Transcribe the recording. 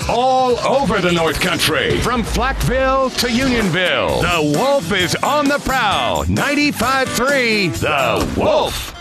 all over the North Country. From Flackville to Unionville, the Wolf is on the prowl. 95.3 The Wolf.